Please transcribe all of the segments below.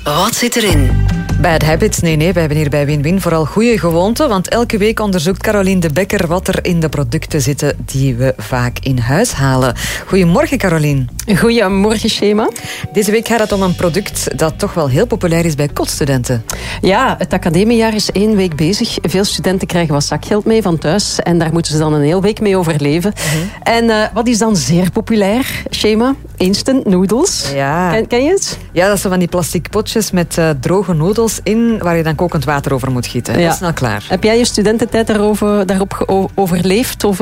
Wat zit erin? Bad habits? Nee, we hebben hier bij Win-Win vooral goede gewoonten. Want elke week onderzoekt Caroline de Bekker wat er in de producten zitten die we vaak in huis halen. Goedemorgen, Caroline. Goedemorgen, Shema. Deze week gaat het om een product dat toch wel heel populair is bij kotstudenten. Ja, het academiejaar is 1 week bezig. Veel studenten krijgen wat zakgeld mee van thuis. En daar moeten ze dan een hele week mee overleven. En wat is dan zeer populair, Shema? Instant noodles. Ja. Ken je het? Ja, dat zijn van die plastic potjes met droge noedels in, waar je dan kokend water over moet gieten. Ja. Dat is snel klaar. Heb jij je studententijd daarop overleefd? Of,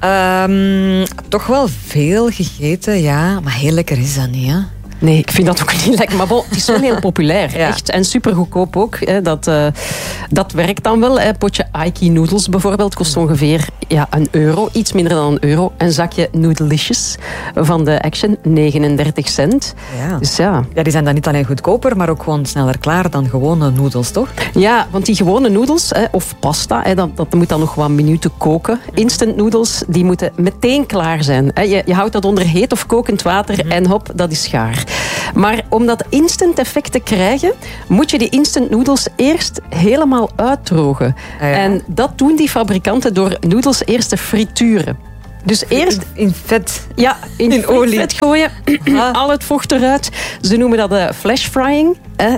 Toch wel veel gegeten, ja. Maar heel lekker is dat niet, hè? Nee, ik vind dat ook niet lekker. Maar bon, het is wel heel populair, ja. Echt. En supergoedkoop ook. Hè. Dat werkt dan wel. Een potje Aiki noodles bijvoorbeeld kost ongeveer €1. Iets minder dan €1. Een zakje Noodlicious van de Action, 39 cent. Ja. Dus ja, die zijn dan niet alleen goedkoper, maar ook gewoon sneller klaar dan gewone noedels, toch? Ja, want die gewone noedels, of pasta, dat moet dan nog wat minuten koken. Instant noedels, die moeten meteen klaar zijn. Je houdt dat onder heet of kokend water en hop, dat is gaar. Maar om dat instant effect te krijgen, moet je die instant noedels eerst helemaal uitdrogen. Ah, ja. En dat doen die fabrikanten door noedels eerst te frituren. Dus eerst in vet. Ja, in olie. Vet gooien, al het vocht eruit. Ze noemen dat flash frying.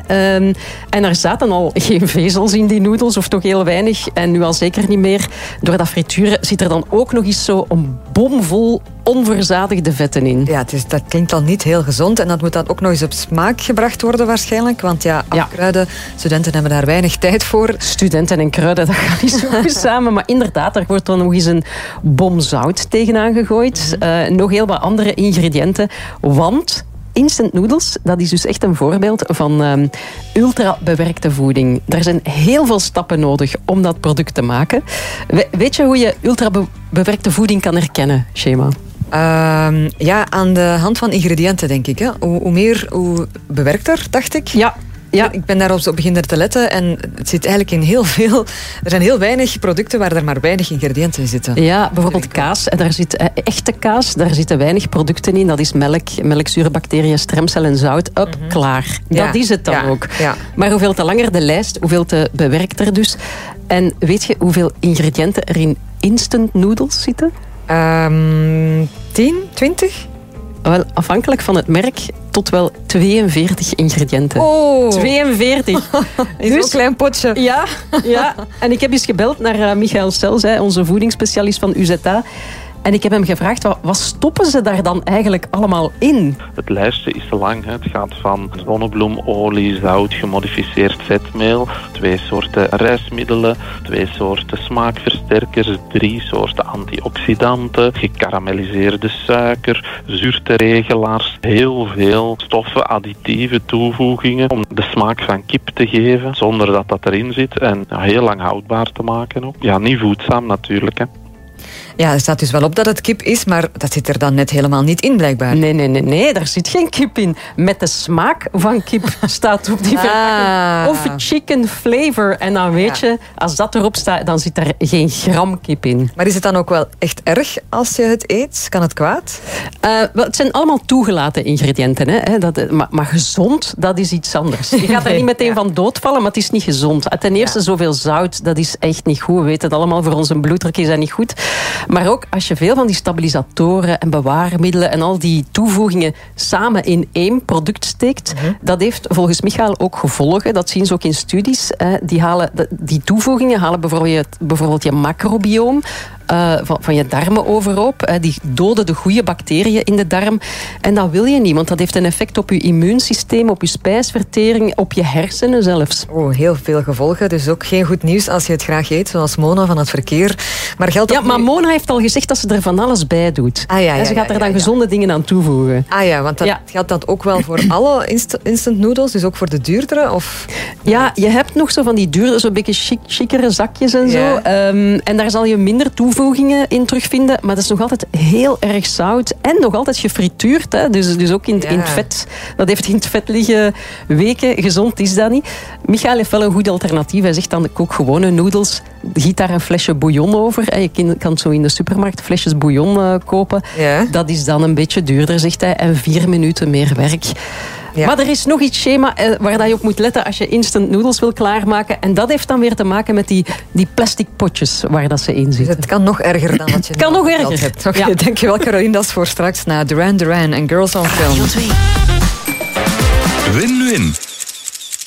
En er zaten al geen vezels in die noedels, of toch heel weinig. En nu al zeker niet meer. Door dat frituren zit er dan ook nog eens zo een bomvol onverzadigde vetten in. Ja, dat klinkt dan niet heel gezond. En dat moet dan ook nog eens op smaak gebracht worden waarschijnlijk. Want afkruiden, studenten hebben daar weinig tijd voor. Studenten en kruiden, dat gaat niet zo goed samen. Maar inderdaad, daar wordt dan nog eens een bom zout tegenaan gegooid. Nog heel wat andere ingrediënten. Want instant noodles, dat is dus echt een voorbeeld van ultra-bewerkte voeding. Er zijn heel veel stappen nodig om dat product te maken. Weet je hoe je ultra-bewerkte voeding kan herkennen, Shema? Aan de hand van ingrediënten, denk ik. Hè? Hoe meer, hoe bewerkter, dacht ik. Ja. Ik ben daarop beginnen te letten en het zit eigenlijk in heel veel. Er zijn heel weinig producten waar er maar weinig ingrediënten in zitten. Ja, bijvoorbeeld kaas. Daar zit echte kaas, daar zitten weinig producten in. Dat is melk, melkzuurbacteriën, stremcel en zout. Klaar. Dat is het dan ook. Ja. Maar hoeveel te langer de lijst, hoeveel te bewerkter dus. En weet je hoeveel ingrediënten er in instant noodles zitten? 10, 20? Wel, afhankelijk van het merk, tot wel 42 ingrediënten. Oh! 42! In zo'n klein potje. Ja. En ik heb eens gebeld naar Michael Sels, onze voedingsspecialist van UZA. En ik heb hem gevraagd, wat stoppen ze daar dan eigenlijk allemaal in? Het lijstje is lang. Het gaat van zonnebloemolie, zout, gemodificeerd vetmeel, 2 soorten rijstmiddelen, 2 soorten smaakversterkers, 3 soorten antioxidanten, gekarameliseerde suiker, zuurteregelaars, heel veel stoffen, additieven, toevoegingen om de smaak van kip te geven zonder dat dat erin zit en heel lang houdbaar te maken ook. Ja, niet voedzaam natuurlijk, hè. Ja, er staat dus wel op dat het kip is, maar dat zit er dan net helemaal niet in, blijkbaar. Nee, daar zit geen kip in. Met de smaak van kip staat op die verpakking. Of chicken flavor. En dan weet je, als dat erop staat, dan zit er geen gram kip in. Maar is het dan ook wel echt erg als je het eet? Kan het kwaad? Wel, het zijn allemaal toegelaten ingrediënten. Hè? Maar gezond, dat is iets anders. Je gaat er niet meteen van doodvallen, maar het is niet gezond. Ten eerste, zoveel zout, dat is echt niet goed. We weten het allemaal, voor onze bloeddruk is dat niet goed. Maar ook als je veel van die stabilisatoren en bewaarmiddelen en al die toevoegingen samen in één product steekt, dat heeft volgens Michael ook gevolgen. Dat zien ze ook in studies. Die toevoegingen halen bijvoorbeeld je macrobioom van je darmen overhoop. Die doden de goede bacteriën in de darm. En dat wil je niet, want dat heeft een effect op je immuunsysteem, op je spijsvertering, op je hersenen zelfs. Oh, heel veel gevolgen. Dus ook geen goed nieuws als je het graag eet, zoals Mona van het verkeer. Maar geldt dat maar Mona heeft al gezegd dat ze er van alles bij doet. En ze gaat er dan gezonde dingen aan toevoegen. Want geldt dat ook wel voor alle instant noodles, dus ook voor de duurdere? Of? Ja, je hebt nog zo van die duurdere, zo'n beetje chicere zakjes en zo. En daar zal je minder toevoegingen in terugvinden, maar dat is nog altijd heel erg zout en nog altijd gefrituurd. Hè? Dus ook in het vet. Dat heeft in het vet liggen weken. Gezond is dat niet. Michael heeft wel een goed alternatief. Hij zegt dan, kook gewone noedels, giet daar een flesje bouillon over. Je kan zo in de supermarkt flesjes bouillon kopen. Ja. Dat is dan een beetje duurder, zegt hij. En 4 minuten meer werk. Ja. Maar er is nog iets schema waar dat je op moet letten als je instant noodles wil klaarmaken. En dat heeft dan weer te maken met die plastic potjes waar dat ze in Dus zitten. het kan nog erger dan wat je kan nog erger hebt. Oké, dankjewel Caroline. Dat is voor straks na Duran Duran en Girls on Film. Win-win.